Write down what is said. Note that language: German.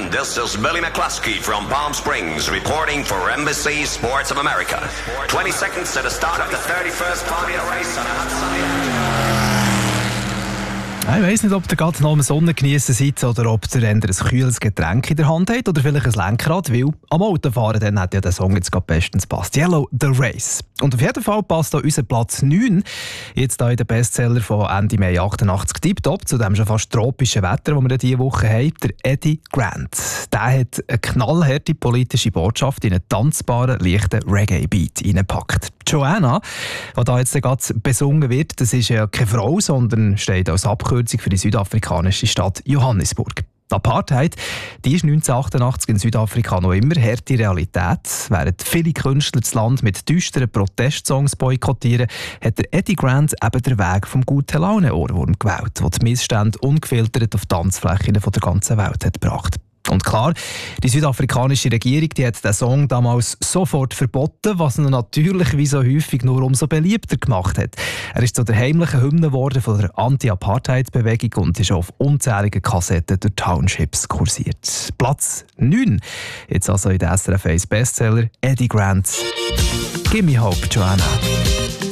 This is Billy McCluskey from Palm Springs reporting for NBC Sports of America. 20 seconds to the start of the 31st Formula Race on a hot sunny afternoon. Ich weiss nicht, ob ihr gerade noch am Sonnengeniessen seid oder ob ihr ein kühles Getränk in der Hand habt oder vielleicht ein Lenkrad, weil am Autofahren dann hat ja der Song jetzt gerade bestens passt. Yellow, The Race. Und auf jeden Fall passt auch unser Platz 9 jetzt hier in den Bestseller von Ende Mai 88 tiptop zu dem schon fast tropischen Wetter, das wir diese Woche haben, der Eddie Grant. Der hat eine knallharte politische Botschaft in einen tanzbaren, leichten Reggae-Beat reingepackt. Joanna, die da jetzt gerade besungen wird, das ist ja keine Frau, sondern steht als Abkürzung für die südafrikanische Stadt Johannesburg. Die Apartheid, die ist 1988 in Südafrika noch immer harte Realität. Während viele Künstler das Land mit düsteren Protestsongs boykottieren, hat der Eddie Grant eben den Weg vom Gute-Laune-Ohrwurm gewählt, der die Missstände ungefiltert auf Tanzflächen der ganzen Welt hat gebracht. Und klar, die südafrikanische Regierung die hat den Song damals sofort verboten, was ihn natürlich wie so häufig nur umso beliebter gemacht hat. Er ist zu der heimlichen Hymne geworden von der Anti-Apartheid-Bewegung und ist auf unzähligen Kassetten durch Townships kursiert. Platz 9. Jetzt also in der SRF 1 Bestseller Eddie Grant. Give me hope, Joanna.